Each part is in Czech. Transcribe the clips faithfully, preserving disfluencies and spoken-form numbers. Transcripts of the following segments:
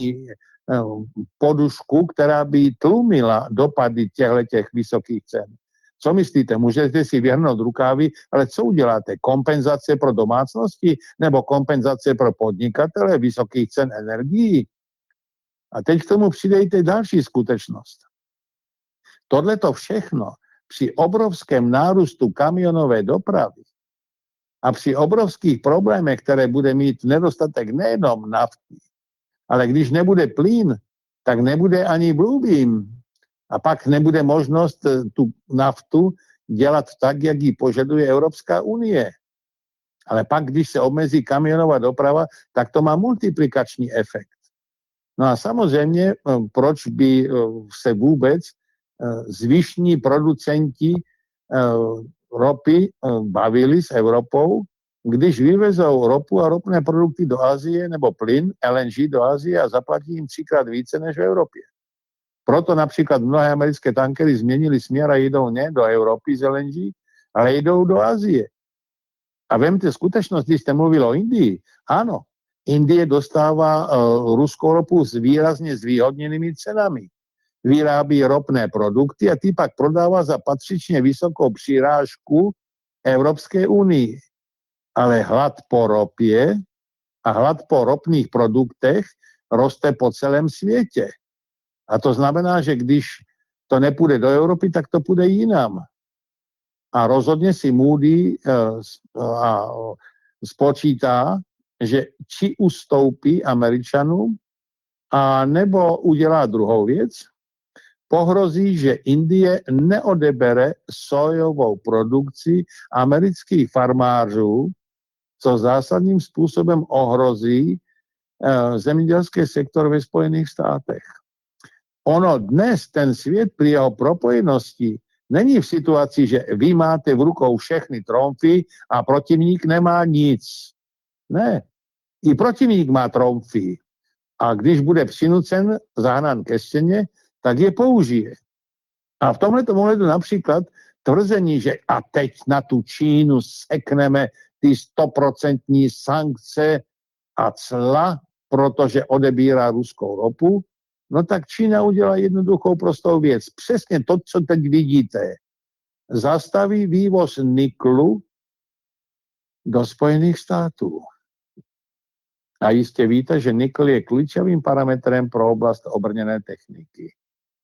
podušku, která by tlumila dopady těchto vysokých cen. Co myslíte? Můžete si vyhrnout rukávy, ale co uděláte? Kompenzace pro domácnosti nebo kompenzace pro podnikatele vysokých cen energií? A teď k tomu přidejte další skutečnost. Tohleto všechno při obrovském nárůstu kamionové dopravy a při obrovských problémech, které bude mít nedostatek nejenom nafty, ale když nebude plyn, tak nebude ani Bluebeam. A pak nebude možnost tu naftu dělat tak, jak ji požaduje Evropská unie. Ale pak, když se omezí kamionová doprava, tak to má multiplikační efekt. No a samozřejmě, proč by se vůbec zvyšní producenti ropy bavili s Evropou, když vyvezou ropu a ropné produkty do Asie nebo plyn, L N G do Asie a zaplatí jim třikrát více než v Evropě. Proto například mnohé americké tankery změnili směr a jdou ne do Evropy z L N G, ale jdou do Asie. A vemte skutečnost, když jste mluvil o Indii. Ano, Indie dostává uh, ruskou ropu s výrazně zvýhodněnými cenami. Vyrábí ropné produkty a ty pak prodává za patřičně vysokou přirážku Evropské unii. Ale hlad po ropě a hlad po ropných produktech roste po celém světě. A to znamená, že když to nepůjde do Evropy, tak to půjde jinam. A rozhodně si Moody uh, spočítá, že či ustoupí Američanům, a nebo udělá druhou věc, pohrozí, že Indie neodebere sojovou produkci amerických farmářů, co zásadním způsobem ohrozí uh, zemědělský sektor ve Spojených státech. Ono dnes, ten svět při jeho propojenosti, není v situaci, že vy máte v rukou všechny tromfy a protivník nemá nic. Ne. I protivník má tromfy. A když bude přinucen, zahnán ke stěně, tak je použije. A v tomhletom ohledu například tvrzení, že a teď na tu Čínu sekneme ty stoprocentní sankce a cla, protože odebírá ruskou ropu, no tak Čína udělá jednoduchou prostou věc. Přesně to, co teď vidíte. Zastaví vývoz niklu do Spojených států. A jistě víte, že nikl je klíčovým parametrem pro oblast obrněné techniky.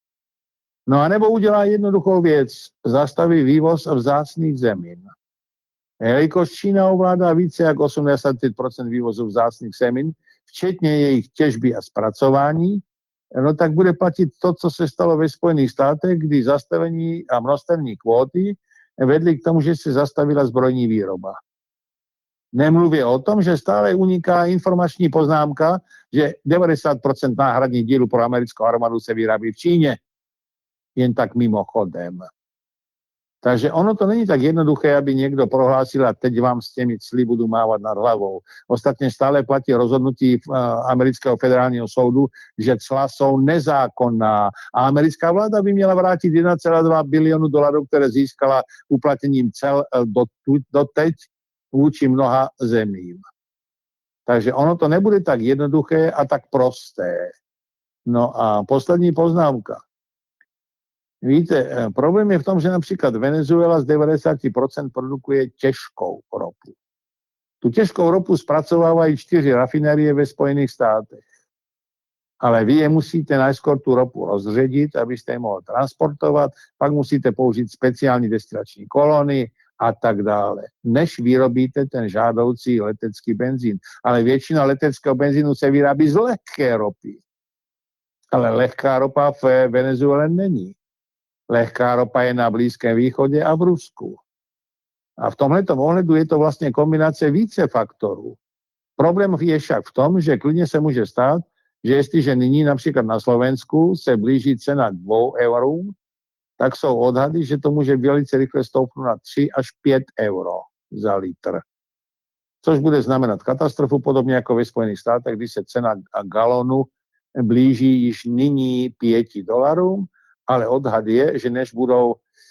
No a nebo udělá jednoduchou věc. Zastaví vývoz vzácných zemin. Jelikož Čína ovládá více jak osmdesát pět procent vývozu vzácných zemin, včetně jejich těžby a zpracování, no tak bude platit to, co se stalo ve Spojených státech, kdy zastavení a množstevní kvóty vedly k tomu, že se zastavila zbrojní výroba. Nemluvě o tom, že stále uniká informační poznámka, že devadesát procent náhradních dílů pro americkou armádu se vyrábí v Číně. Jen tak mimochodem. Takže ono to není tak jednoduché, aby někdo prohlásil a teď vám s těmi cly budu mávat nad hlavou. Ostatně stále platí rozhodnutí amerického federálního soudu, že cla jsou nezákonná a americká vláda by měla vrátit jedna celá dva bilionu dolarů, které získala uplatněním cel do, doteď vůči mnoha zemím. Takže ono to nebude tak jednoduché a tak prosté. No a poslední poznámka. Víte, problém je v tom, že například Venezuela z devadesát procent produkuje těžkou ropu. Tu těžkou ropu zpracovávají čtyři rafinérie ve Spojených státech. Ale vy je musíte najskôr tu ropu rozředit, abyste je mohli transportovat, pak musíte použít speciální destilační kolony a tak dále, než vyrobíte ten žádoucí letecký benzín. Ale většina leteckého benzínu se vyrábí z lehké ropy. Ale lehká ropa v Venezuele není. Lehká ropa je na Blízkém východě a v Rusku. A v tomhletom ohledu je to vlastně kombinace více faktorů. Problém je však v tom, že klidně se může stát, že jestliže nyní například na Slovensku se blíží cena dvou eurům, tak jsou odhady, že to může velice rychle stoupnout na tři až pět euro za litr. Což bude znamenat katastrofu, podobně jako ve Spojených státech, kdy se cena galonu blíží již nyní pěti dolarům, ale odhad je, že než budou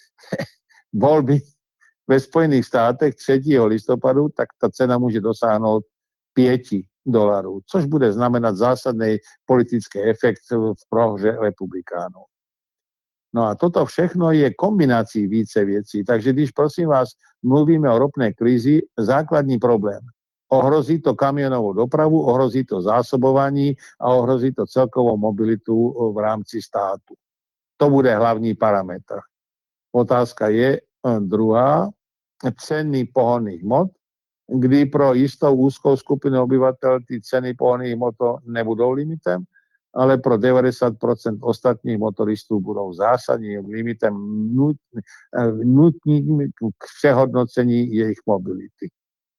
volby ve Spojených státech třetího listopadu, tak ta cena může dosáhnout pěti dolarů, což bude znamenat zásadný politický efekt v prohře republikánů. No a toto všechno je kombinácií více věcí. Takže když, prosím vás, mluvíme o ropné krizi, základní problém. Ohrozí to kamionovou dopravu, ohrozí to zásobování a ohrozí to celkovou mobilitu v rámci státu. To bude hlavní parametr. Otázka je druhá, ceny pohonných hmot, kdy pro jistou úzkou skupinu obyvatel ty ceny pohonných hmot nebudou limitem, ale pro devadesát procent ostatních motoristů budou zásadním limitem nutným k přehodnocení jejich mobility.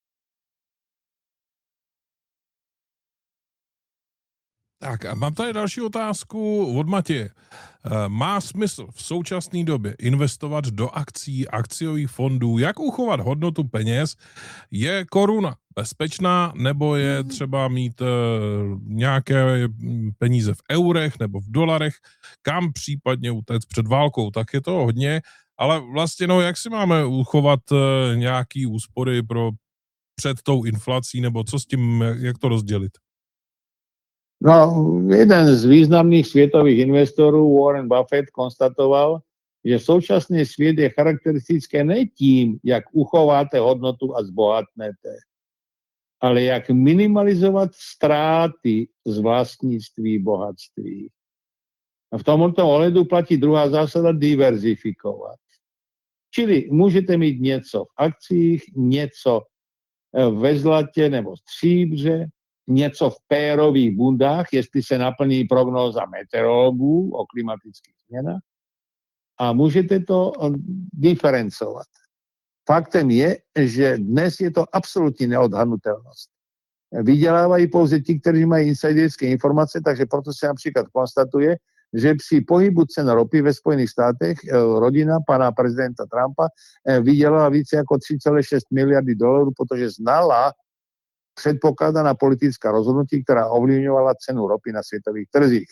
Tak a mám tady další otázku od Matěje. Má smysl v současné době investovat do akcí, akciových fondů? Jak uchovat hodnotu peněz? Je koruna bezpečná, nebo je třeba mít uh, nějaké peníze v eurech nebo v dolarech? Kam případně utéct před válkou? Tak je to hodně. Ale vlastně, no, jak si máme uchovat uh, nějaký úspory pro před tou inflací, nebo co s tím, jak to rozdělit? No, jeden z významných světových investorů, Warren Buffett, konstatoval, že současný svět je charakteristické ne tím, jak uchováte hodnotu a zbohatnete, ale jak minimalizovat ztráty z vlastnictví bohatství. A v tomto ohledu platí druhá zásada diverzifikovat. Čili můžete mít něco v akcích, něco ve zlatě nebo stříbře, něco v pérových bundách, jestli se naplní prognóza meteorologů o klimatických změnách, a můžete to diferencovat. Faktem je, že dnes je to absolutní neodhadnutelnost. Vydělávají pouze ti, kteří mají insiderské informace, takže proto se například konstatuje, že při pohybu cen ropy ve Spojených státech rodina pana prezidenta Trumpa vydělala více jako tři celé šest miliardy dolarů, protože znala předpokladaná politická rozhodnutí, která ovlivňovala cenu ropy na světových trzích.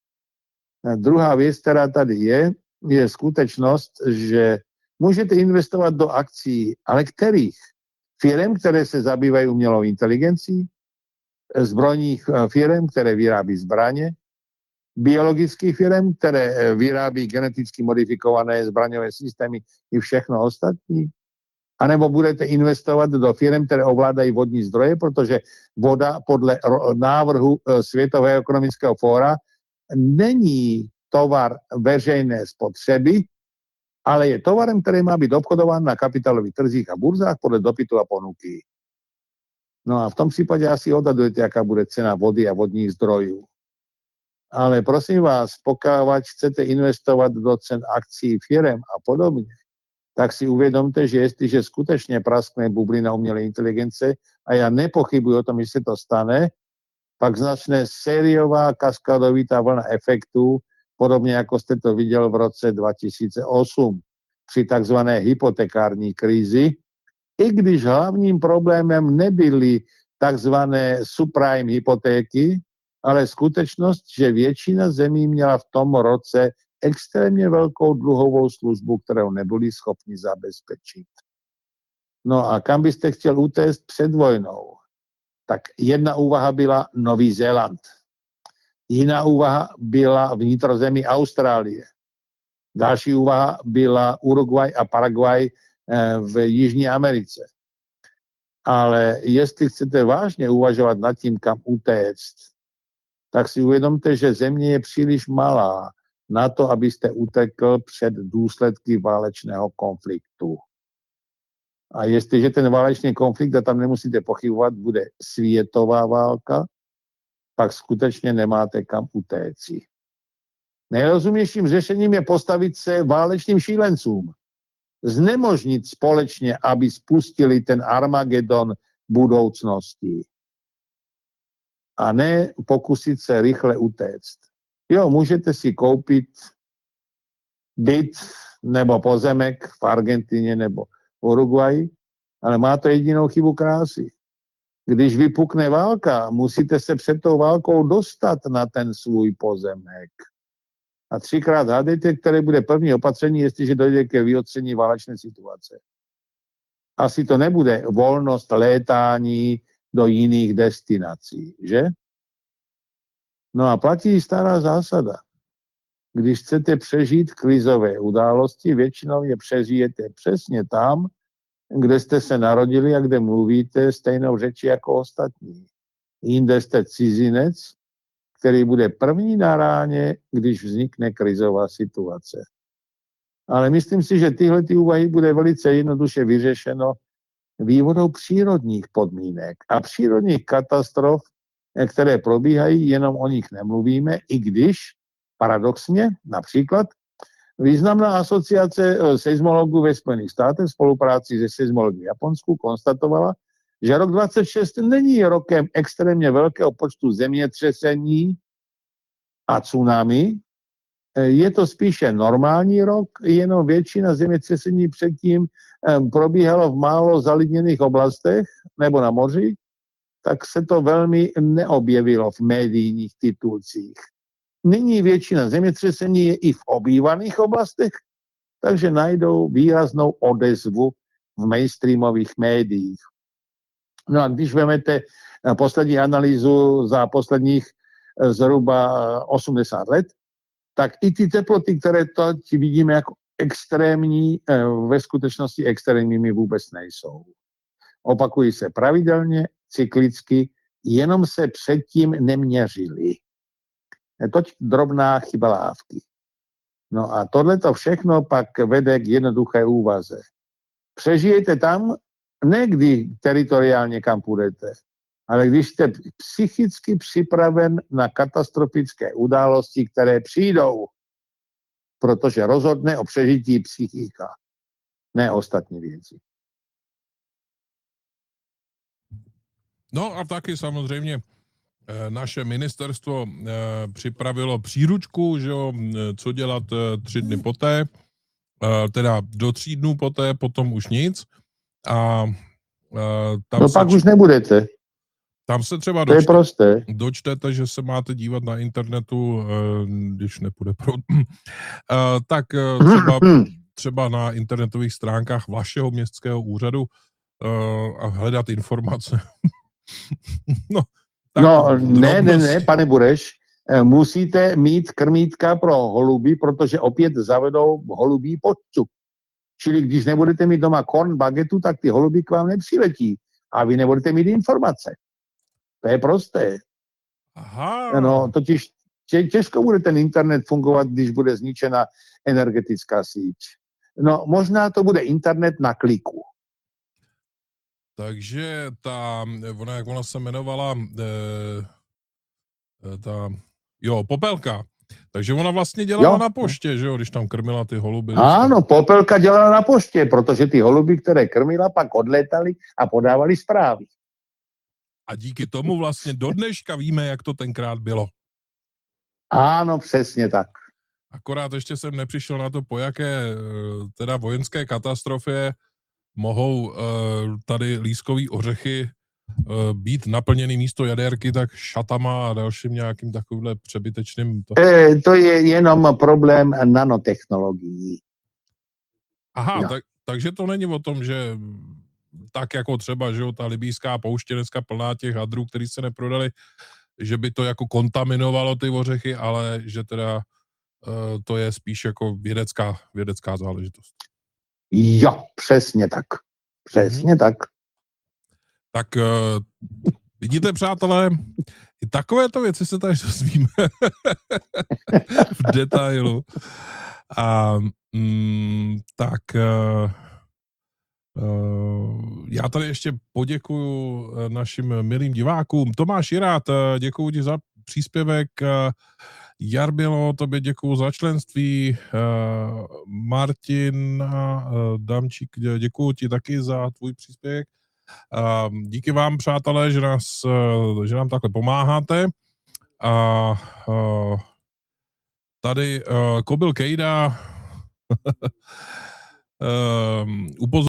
A druhá věc, která tady je, je skutečnost, že můžete investovat do akcí, ale kterých? Firem, které se zabývají umělou inteligencí, zbrojních firem, které vyrábí zbraně, biologických firem, které vyrábí geneticky modifikované zbraňové systémy i všechno ostatní. A nebo budete investovat do firm, které ovládají vodní zdroje, protože voda podle návrhu Světového ekonomického fóra není tovar veřejné spotřeby, ale je tovarem, který má být obchodován na kapitálových trzích a burzách podle dopytu a ponuky. No a v tom případě asi odhadujete, jaká bude cena vody a vodních zdrojů. Ale prosím vás, pokud chcete investovat do cen akcií firem a podobně, tak si uvědomte, že jestliže skutečně praskne bublina umělé inteligence, a já nepochybuji o tom, že se to stane, pak začne sériová kaskadovitá vlna efektů, podobně jako jste to viděl v roce dva tisíce osm při takzvané hypotekární krizi, i když hlavním problémem nebyly takzvané subprime hypotéky, ale skutečnost, že většina zemí měla v tom roce extrémně velkou dluhovou službu, kterou nebyli schopni zabezpečit. No a kam byste chtěl utéct před vojnou? Tak jedna úvaha byla Nový Zéland. Jiná úvaha byla vnitrozemí Austrálie. Další úvaha byla Uruguay a Paraguay v Jižní Americe. Ale jestli chcete vážně uvažovat nad tím, kam utéct, tak si uvědomte, že země je příliš malá na to, abyste utekl před důsledky válečného konfliktu. A jestliže ten válečný konflikt, a tam nemusíte pochybovat, bude světová válka, pak skutečně nemáte kam utéct. Nejrozumnějším řešením je postavit se válečným šílencům. Znemožnit společně, aby spustili ten Armagedon budoucnosti. A ne pokusit se rychle utéct. Jo, můžete si koupit byt nebo pozemek v Argentině nebo v Uruguayi, ale má to jedinou chybu krásy. Když vypukne válka, musíte se před tou válkou dostat na ten svůj pozemek. A třikrát hádejte, které bude první opatření, jestliže dojde ke vyotření válečné situace. Asi to nebude volnost létání do jiných destinací, že? No a platí stará zásada. Když chcete přežít krizové události, většinou je přežijete přesně tam, kde jste se narodili a kde mluvíte stejnou řečí jako ostatní. Jinde jste cizinec, který bude první na ráně, když vznikne krizová situace. Ale myslím si, že tyhle ty úvahy bude velice jednoduše vyřešeno vývodou přírodních podmínek a přírodních katastrof, které probíhají, jenom o nich nemluvíme, i když paradoxně, například, významná asociace seismologů ve Spojených státech v spolupráci se seismology v Japonsku konstatovala, že rok dvacet šest není rokem extrémně velkého počtu zemětřesení a tsunami. Je to spíše normální rok, jenom většina zemětřesení předtím probíhalo v málo zalidněných oblastech nebo na moři, tak se to velmi neobjevilo v médiích titulcích. Nyní většina zemětřesení je i v obývaných oblastech, takže najdou výraznou odezvu v mainstreamových médiích. No a když vezmete poslední analýzu za posledních zhruba osmdesát let, tak i ty teploty, které teď vidíme jako extrémní, ve skutečnosti extrémními vůbec nejsou. Opakují se pravidelně, cyklicky, jenom se předtím neměřili. Toť drobná chyba lávky. No a tohleto všechno pak vede k jednoduché úvaze. Přežijete tam, ne kdy teritoriálně kam půjdete, ale když jste psychicky připraven na katastrofické události, které přijdou, protože rozhodne o přežití psychika, ne ostatní věci. No a taky samozřejmě naše ministerstvo připravilo příručku, že jo, co dělat tři dny poté, teda do tří dnů poté, potom už nic. A tam no se pak č... už nebudete. Tam se třeba to je dočte... prosté. dočtete, že se máte dívat na internetu, když nepůjde proud, tak třeba, třeba na internetových stránkách vašeho městského úřadu a hledat informace. no, tak no ne, ne, ne, pane Bureš, musíte mít krmítka pro holuby, protože opět zavedou holubí počtu. Čili když nebudete mít doma korn bagetu, tak ty holuby k vám nepřiletí a vy nebudete mít informace. To je prosté. Aha. No, totiž těžko bude ten internet fungovat, když bude zničena energetická síť. No, možná to bude internet na kliku. Takže ta, ona, jak ona se jmenovala, e, ta, jo, Popelka. Takže ona vlastně dělala jo. na poště, že jo, když tam krmila ty holuby. Ano, Popelka dělala na poště, protože ty holuby, které krmila, pak odlétaly a podávali zprávy. A díky tomu vlastně do dneška víme, jak to tenkrát bylo. Ano, přesně tak. Akorát ještě jsem nepřišel na to, po jaké teda vojenské katastrofě mohou tady lískový ořechy být naplněný místo jaderky tak šatama a dalším nějakým takovýmhle přebytečným... To, e, to je jenom problém nanotechnologií. Aha, no. tak, takže to není o tom, že tak jako třeba, že jo, ta libýská pouště dneska plná těch hadrů, který se neprodali, že by to jako kontaminovalo ty ořechy, ale že teda uh, to je spíš jako vědecká, vědecká záležitost. Jo, přesně tak. Přesně mm-hmm. tak. Tak uh, vidíte, přátelé, i takovéto věci se tady dozvíme v detailu. A mm, tak uh, uh, já tady ještě poděkuju našim milým divákům. Tomáš Jirát, děkuju ti za příspěvek. Jarbilo, tobě děkuju za členství. Uh, Martin uh, Damčík, děkuju ti taky za tvůj příspěvek. Uh, díky vám, přátelé, že, nás, uh, že nám takhle pomáháte. A uh, tady uh, Kobil Kejda um, upozorňuje